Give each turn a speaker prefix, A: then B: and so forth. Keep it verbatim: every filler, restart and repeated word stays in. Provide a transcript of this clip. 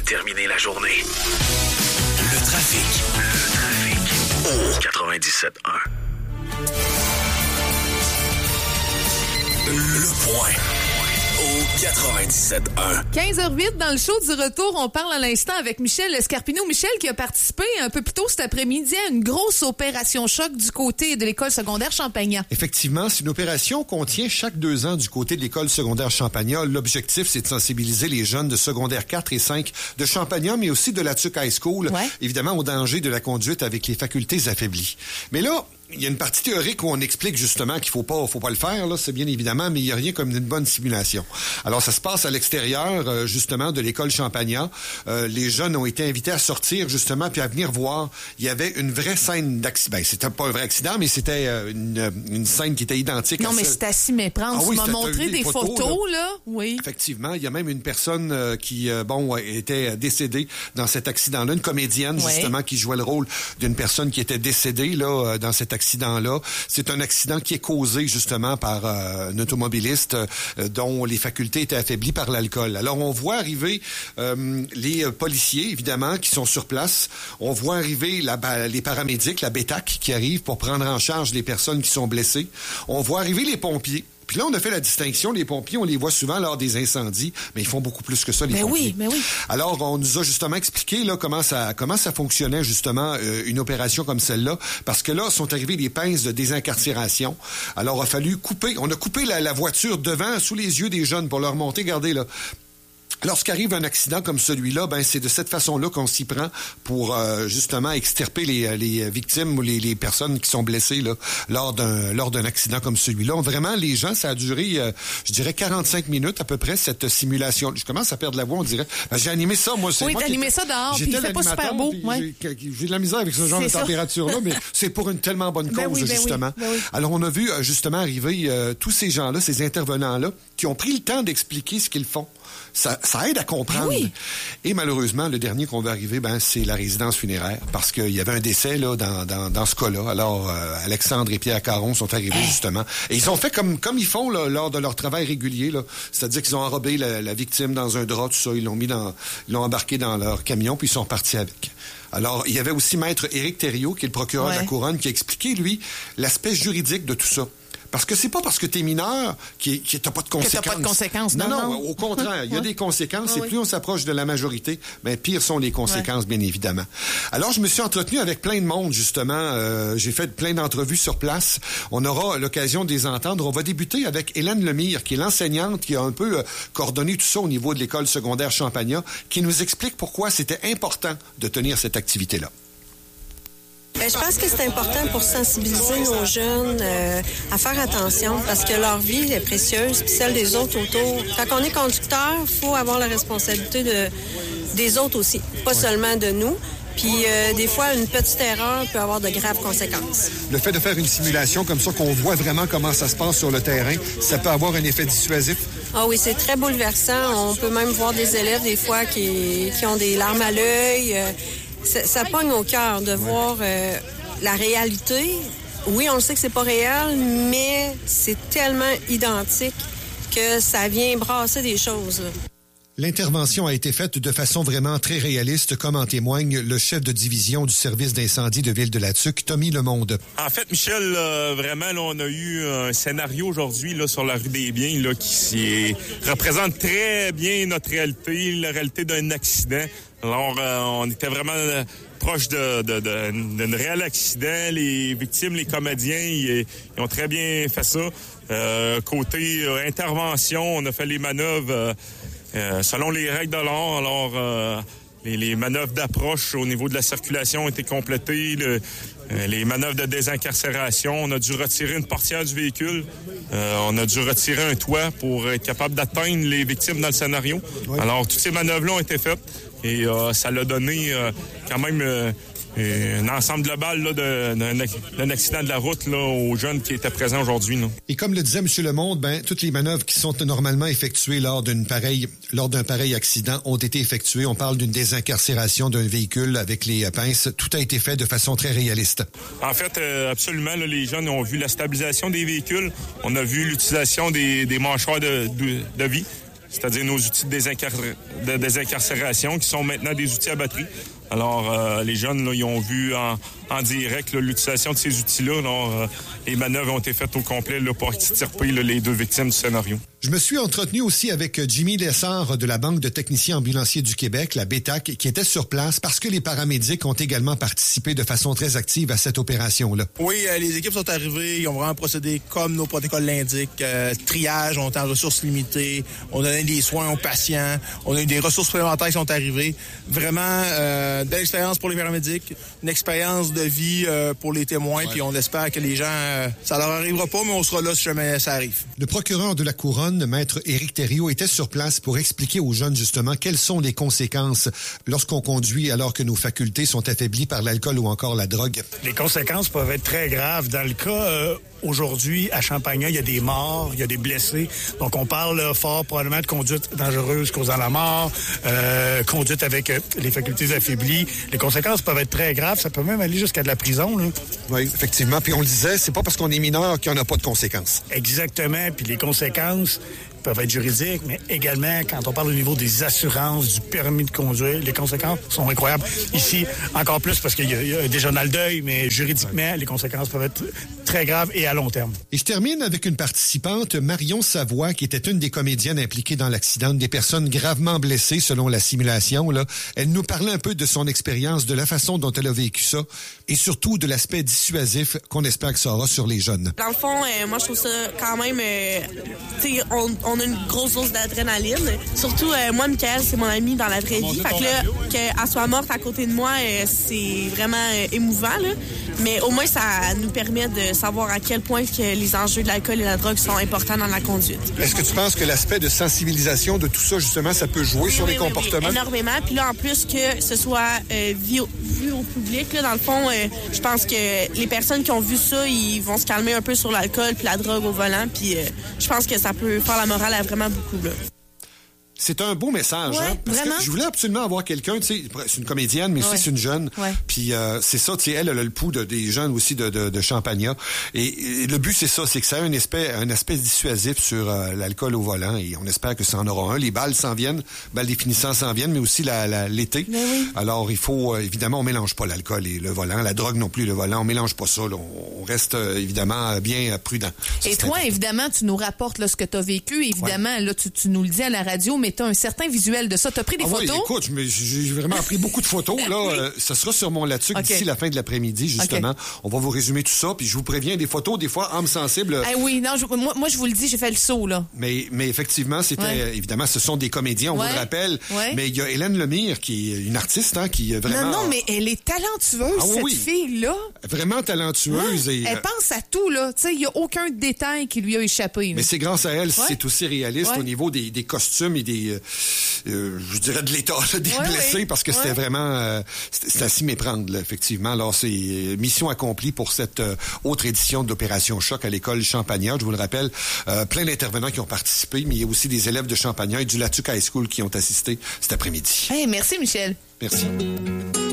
A: terminer la journée. Le trafic. Le trafic. Au quatre-vingt-dix-sept un. Le point. Au quatre-vingt-dix-sept un.
B: quinze heures huit dans le show du retour, on parle à l'instant avec Michel Scarpino. Michel qui a participé un peu plus tôt cet après-midi à une grosse opération choc du côté de l'école secondaire Champagnat.
C: Effectivement, c'est une opération qu'on tient chaque deux ans du côté de l'école secondaire Champagnat. L'objectif, c'est de sensibiliser les jeunes de secondaire quatre et cinq de Champagnat, mais aussi de la Tuque High School, ouais. Évidemment au danger de la conduite avec les facultés affaiblies. Mais là, il y a une partie théorique où on explique justement qu'il faut pas, faut pas le faire, là, c'est bien évidemment, mais il n'y a rien comme une bonne simulation. Alors, ça se passe à l'extérieur, euh, justement, de l'école Champagnat. Euh, les jeunes ont été invités à sortir, justement, puis à venir voir. Il y avait une vraie scène d'accident. Ben, c'était pas un vrai accident, mais c'était euh, une, une scène qui était identique
B: non,
C: à celle...
B: Non, mais c'est à s'y méprendre. Ah, oui, tu m'as montré des photos, photos là. là. Oui.
C: Effectivement, il y a même une personne euh, qui, euh, bon, était décédée dans cet accident-là, une comédienne, oui. justement, qui jouait le rôle d'une personne qui était décédée, là, dans cet accident-là. C'est un accident qui est causé justement par euh, un automobiliste euh, dont les facultés étaient affaiblies par l'alcool. Alors, on voit arriver euh, les euh, policiers, évidemment, qui sont sur place. On voit arriver la, les paramédics, la B E T A C, qui arrivent pour prendre en charge les personnes qui sont blessées. On voit arriver les pompiers. Puis là, on a fait la distinction. Les pompiers, on les voit souvent lors des incendies, mais ils font beaucoup plus que ça, les
B: mais
C: pompiers.
B: Oui, mais oui.
C: Alors, on nous a justement expliqué là comment ça comment ça fonctionnait justement euh, une opération comme celle-là, parce que là sont arrivées des pinces de désincarcération. Alors, il a fallu couper. On a coupé la, la voiture devant, sous les yeux des jeunes pour leur montrer. Regardez là. Lorsqu'arrive un accident comme celui-là, ben c'est de cette façon-là qu'on s'y prend pour euh, justement extirper les, les victimes ou les, les personnes qui sont blessées là, lors d'un lors d'un accident comme celui-là. Vraiment, les gens, ça a duré, euh, je dirais, quarante-cinq minutes à peu près, cette simulation. Je commence à perdre la voix, on dirait. Ben, j'ai animé ça, moi. C'est
B: oui,
C: moi
B: t'as animé ça dehors, puis il fait pas super beau. Ouais.
C: J'ai, j'ai de la misère avec ce genre c'est de ça. température-là, mais c'est pour une tellement bonne cause, ben oui, ben justement. Oui, ben oui. Alors, on a vu euh, justement arriver euh, tous ces gens-là, ces intervenants-là, qui ont pris le temps d'expliquer ce qu'ils font. Ça, ça aide à comprendre. Oui. Et malheureusement, le dernier qu'on va arriver, ben, c'est la résidence funéraire, parce qu'il y avait un décès là dans, dans, dans ce cas-là. Alors, euh, Alexandre et Pierre Caron sont arrivés justement. Et ils ont fait comme comme ils font là, lors de leur travail régulier. Là. C'est-à-dire qu'ils ont enrobé la, la victime dans un drap, tout ça. Ils l'ont mis dans, ils l'ont embarqué dans leur camion, puis ils sont partis avec. Alors, il y avait aussi Maître Éric Thériault, qui est le procureur ouais. de la Couronne, qui a expliqué, lui, l'aspect juridique de tout ça. Parce que c'est pas parce que t'es mineur que t'as pas de conséquences.
B: Que t'as pas de conséquences, non,
C: non. Non,
B: non,
C: au contraire, il y a des conséquences
B: ah,
C: et
B: oui.
C: plus on s'approche de la majorité, ben pire sont les conséquences, ouais. bien évidemment. Alors, je me suis entretenu avec plein de monde, justement. Euh, j'ai fait plein d'entrevues sur place. On aura l'occasion de les entendre. On va débuter avec Hélène Lemire, qui est l'enseignante qui a un peu euh, coordonné tout ça au niveau de l'école secondaire Champagnat, qui nous explique pourquoi c'était important de tenir cette activité-là.
D: Bien, je pense que c'est important pour sensibiliser nos jeunes euh, à faire attention parce que leur vie est précieuse puis celle des autres autour. Quand on est conducteur, il faut avoir la responsabilité de, des autres aussi, pas ouais. seulement de nous. Puis euh, des fois, une petite erreur peut avoir de graves conséquences.
C: Le fait de faire une simulation comme ça, qu'on voit vraiment comment ça se passe sur le terrain, ça peut avoir un effet dissuasif?
D: Ah oui, c'est très bouleversant. On peut même voir des élèves des fois qui, qui ont des larmes à l'œil. Euh, Ça, ça pogne au cœur de voir euh, la réalité. Oui, on le sait que c'est pas réel, mais c'est tellement identique que ça vient brasser des choses. Là.
C: L'intervention a été faite de façon vraiment très réaliste, comme en témoigne le chef de division du service d'incendie de Ville-de-la-Tuque, Tommy Lemonde.
E: En fait, Michel, euh, vraiment, là, on a eu un scénario aujourd'hui là, sur la rue des Biens là, qui représente très bien notre réalité, la réalité d'un accident. Alors, euh, on était vraiment euh, proche de, de, de, d'un réel accident. Les victimes, les comédiens, ils, ils ont très bien fait ça. Euh, côté euh, intervention, on a fait les manœuvres euh, euh, selon les règles de l'art. Alors, euh, les, les manœuvres d'approche au niveau de la circulation ont été complétées. Le, euh, les manœuvres de désincarcération, on a dû retirer une portière du véhicule. Euh, on a dû retirer un toit pour être capable d'atteindre les victimes dans le scénario. Oui. Alors, toutes ces manœuvres-là ont été faites. Et euh, ça l'a donné euh, quand même euh, un ensemble global là, de, d'un, d'un accident de la route là, aux jeunes qui étaient présents aujourd'hui. Là.
C: Et comme le disait M. Lemonde, ben, toutes les manœuvres qui sont normalement effectuées lors, d'une pareille, lors d'un pareil accident ont été effectuées. On parle d'une désincarcération d'un véhicule avec les pinces. Tout a été fait de façon très réaliste.
E: En fait, euh, absolument, là, les jeunes ont vu la stabilisation des véhicules. On a vu l'utilisation des, des mâchoires de, de, de vie. c'est-à-dire nos outils de, désincar... de désincarcération qui sont maintenant des outils à batterie. Alors, euh, les jeunes, là, ils ont vu en, en direct là, l'utilisation de ces outils-là. Alors, euh, les manœuvres ont été faites au complet là, pour extirper là, les deux victimes du scénario.
C: Je me suis entretenu aussi avec Jimmy Lessard de la Banque de techniciens ambulanciers du Québec, la B T A C, qui était sur place parce que les paramédics ont également participé de façon très active à cette opération-là.
F: Oui, euh, les équipes sont arrivées, ils ont vraiment procédé comme nos protocoles l'indiquent. Euh, triage, on est en ressources limitées, on a donné des soins aux patients, on a eu des ressources supplémentaires qui sont arrivées. Vraiment, euh, belle expérience pour les paramédics, une expérience de vie euh, pour les témoins, ouais. Puis on espère que les gens, euh, ça leur arrivera pas, mais on sera là si jamais ça arrive.
C: Le procureur de la Couronne, Maître Éric Thériault, était sur place pour expliquer aux jeunes, justement, quelles sont les conséquences lorsqu'on conduit alors que nos facultés sont affaiblies par l'alcool ou encore la drogue.
G: Les conséquences peuvent être très graves. Dans le cas, euh, aujourd'hui, à Champagnat, il y a des morts, il y a des blessés. Donc, on parle euh, fort probablement de conduite dangereuse causant la mort, euh, conduite avec euh, les facultés affaiblies. Les conséquences peuvent être très graves. Ça peut même aller jusqu'à de la prison, là.
C: Oui, effectivement. Puis on le disait, c'est pas parce qu'on est mineur qu'il n'y en a pas de conséquences.
G: Exactement. Puis les conséquences peuvent être juridiques, mais également, quand on parle au niveau des assurances, du permis de conduire, les conséquences sont incroyables. Ici, encore plus parce qu'il y a, il y a déjà dans le deuil, mais juridiquement, les conséquences peuvent être très graves et à long terme.
C: Et je termine avec une participante, Marion Savoie, qui était une des comédiennes impliquées dans l'accident, des personnes gravement blessées selon la simulation, là. Elle nous parlait un peu de son expérience, de la façon dont elle a vécu ça, et surtout de l'aspect dissuasif qu'on espère que ça aura sur les jeunes.
H: Dans le fond, euh, moi, je trouve ça quand même... Euh, tu sais, on, on a une grosse dose d'adrénaline. Surtout, euh, moi, Michael, c'est mon ami dans la vraie vie. Fait que là, qu'elle soit morte à côté de moi, euh, c'est vraiment euh, émouvant, là. Mais au moins, ça nous permet de savoir à quel point que les enjeux de l'alcool et de la drogue sont importants dans la conduite.
C: Est-ce que tu penses que l'aspect de sensibilisation de tout ça, justement, ça peut jouer oui, sur oui, les oui, comportements?
H: Oui, énormément. Puis là, en plus que ce soit euh, vu, au, vu au public, là, dans le fond, euh, je pense que les personnes qui ont vu ça, ils vont se calmer un peu sur l'alcool puis la drogue au volant. Puis euh, je pense que ça peut faire la morale à vraiment beaucoup, là.
C: C'est un beau message,
B: ouais,
C: hein? Parce
B: vraiment?
C: que je voulais absolument avoir quelqu'un, tu sais, c'est une comédienne, mais ouais. aussi c'est une jeune.
B: Ouais.
C: Puis euh, c'est ça, tu sais, elle, elle a le pouls de, des jeunes aussi de, de, de Champagnat. Et, et le but, c'est ça, c'est que ça a un aspect, un aspect dissuasif sur euh, l'alcool au volant. Et on espère que ça en aura un. Les balles s'en viennent, balles définissant s'en viennent, mais aussi la, la, l'été.
B: Oui.
C: Alors, il faut, euh, évidemment, on mélange pas l'alcool et le volant, la drogue non plus, le volant, on mélange pas ça. Là. On reste, euh, évidemment, bien prudent. Ça,
B: et toi, important. Évidemment, tu nous rapportes là, ce que tu as vécu. Évidemment, ouais. là, tu, tu nous le dis à la radio, mais tu as un certain visuel de ça. Tu as pris des
C: ah
B: photos?
C: Oui, écoute, j'ai vraiment pris beaucoup de photos. Là, oui. euh, ça sera sur mon là-dessus okay. d'ici la fin de l'après-midi, justement. Okay. On va vous résumer tout ça. Puis je vous préviens, des photos, des fois, âme sensible.
B: Ah oui, non, je, moi, moi, je vous le dis, j'ai fait le saut, là.
C: Mais, mais effectivement, c'était, ouais. évidemment, ce sont des comédiens, on ouais. vous le rappelle.
B: Ouais.
C: Mais il y a Hélène Lemire, qui est une artiste, hein, qui est vraiment...
B: Non, non, mais elle est talentueuse, ah, cette
C: oui.
B: fille-là.
C: Vraiment talentueuse.
B: Ouais.
C: Et,
B: elle euh... pense à tout, là. Tu sais, il n'y a aucun détail qui lui a échappé.
C: Mais c'est grâce à elle, ouais. c'est aussi réaliste
B: ouais.
C: au niveau des, des costumes et des, euh, euh, je dirais, de l'état, là, des
B: ouais,
C: blessés,
B: ouais.
C: parce que c'était
B: ouais.
C: vraiment, euh, c'était à s'y méprendre, là, effectivement. Alors, c'est euh, mission accomplie pour cette euh, autre édition d'Opération Choc à l'école Champagnat. Je vous le rappelle, euh, plein d'intervenants qui ont participé, mais il y a aussi des élèves de Champagnat et du Latuc High School qui ont assisté cet après-midi.
B: Hey, merci, Michel.
C: Merci.